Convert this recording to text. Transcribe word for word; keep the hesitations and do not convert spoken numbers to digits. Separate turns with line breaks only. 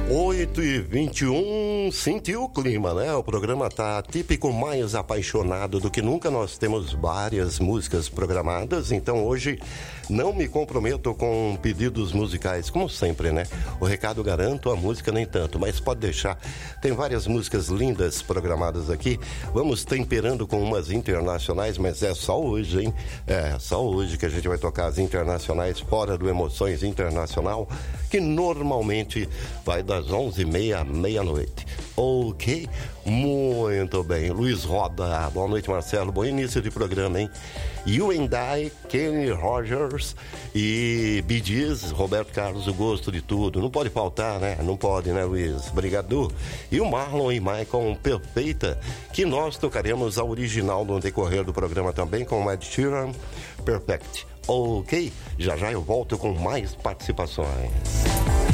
oito e vinte e um, sentiu o clima, né? O programa tá típico, mais apaixonado do que nunca. Nós temos várias músicas programadas, então hoje não me comprometo com pedidos musicais, como sempre, né? O recado garanto, a música nem tanto, mas pode deixar. Tem várias músicas lindas programadas aqui. Vamos temperando com umas internacionais, mas é só hoje, hein? É só hoje que a gente vai tocar as internacionais fora do Emoções Internacional, que normalmente vai das onze e meia à meia-noite. Ok? Muito bem. Luiz Roda. Boa noite, Marcelo. Bom início de programa, hein? You and I, Kenny Rogers e Bee Gees, Roberto Carlos, o gosto de tudo. Não pode faltar, né? Não pode, né, Luiz? Obrigado. E o Marlon e Michael, Perfeita, que nós tocaremos a original no decorrer do programa também com o Ed Sheeran, Perfect. Ok? Já já eu volto com mais participações.